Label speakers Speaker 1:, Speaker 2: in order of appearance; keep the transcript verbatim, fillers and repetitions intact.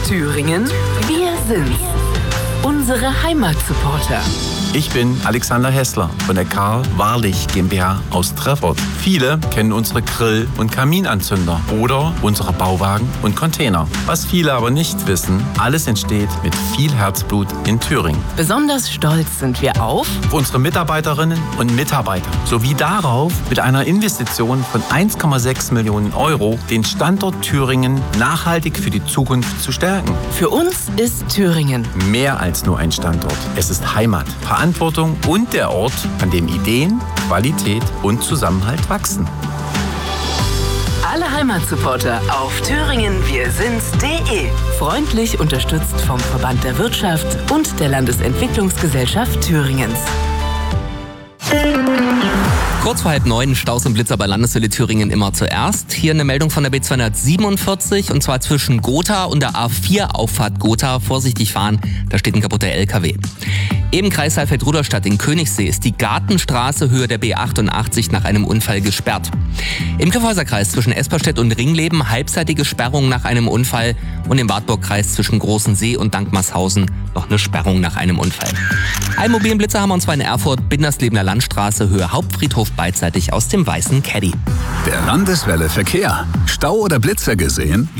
Speaker 1: Thüringen, wir sind's. Unsere Heimatsupporter.
Speaker 2: Ich bin Alexander Hessler von der Karl Wahrlich GmbH aus Treffort. Viele kennen unsere Grill- und Kaminanzünder oder unsere Bauwagen und Container. Was viele aber nicht wissen, alles entsteht mit viel Herzblut in Thüringen.
Speaker 1: Besonders stolz sind wir auf
Speaker 2: Auf unsere Mitarbeiterinnen und Mitarbeiter sowie darauf, mit einer Investition von eins Komma sechs Millionen Euro den Standort Thüringen nachhaltig für die Zukunft zu stärken.
Speaker 1: Für uns ist Thüringen
Speaker 2: Mehr als nur ein Standort. Es ist Heimat, Verantwortung und der Ort, an dem Ideen, Qualität und Zusammenhalt wachsen.
Speaker 1: Alle Heimatsupporter auf thüringen wir sind's punkt de. Freundlich unterstützt vom Verband der Wirtschaft und der Landesentwicklungsgesellschaft Thüringens.
Speaker 3: Kurz vor halb neun, Staus und Blitzer bei Landeswelle Thüringen immer zuerst. Hier eine Meldung von der B zweihundertsiebenundvierzig und zwar zwischen Gotha und der A vier Auffahrt Gotha. Vorsichtig fahren, da steht ein kaputter L K W. Im Kreis Saalfeld-Rudolstadt in Königssee ist die Gartenstraße Höhe der B achtundachtzig nach einem Unfall gesperrt. Im Kyffhäuserkreis zwischen Esperstedt und Ringleben halbseitige Sperrung nach einem Unfall und im Wartburgkreis zwischen Großensee und Dankmarshausen noch eine Sperrung nach einem Unfall. Einen mobilen Blitzer haben wir und zwar in Erfurt, Binderslebener Landstraße, Höhe Hauptfriedhof beidseitig aus dem weißen Caddy.
Speaker 4: Der Landeswelle Verkehr. Stau oder Blitzer gesehen?